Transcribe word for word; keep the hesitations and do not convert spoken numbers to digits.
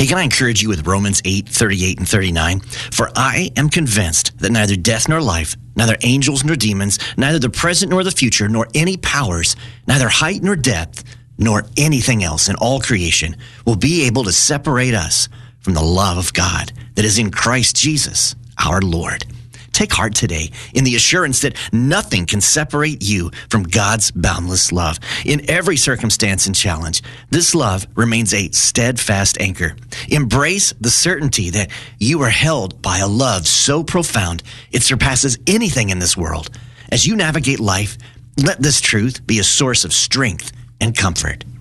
Hey, can I encourage you with Romans eight, thirty-eight and thirty-nine? For I am convinced that neither death nor life, neither angels nor demons, neither the present nor the future, nor any powers, neither height nor depth, nor anything else in all creation will be able to separate us from the love of God that is in Christ Jesus, our Lord. Take heart today in the assurance that nothing can separate you from God's boundless love. In every circumstance and challenge, this love remains a steadfast anchor. Embrace the certainty that you are held by a love so profound it surpasses anything in this world. As you navigate life, let this truth be a source of strength and comfort.